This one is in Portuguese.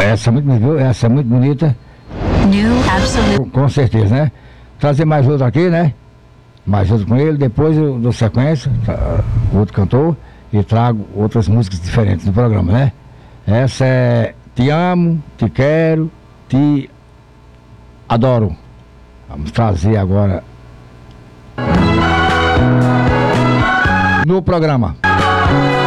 Essa é muito bonita, viu? Essa é muito bonita. New Absolute. Com certeza, né? Trazer mais outro aqui, né? Mais outro com ele, depois eu dou sequência, outro cantor, e trago outras músicas diferentes do programa, né? Essa é Te Amo, Te Quero, Te Adoro. Vamos trazer agora no programa.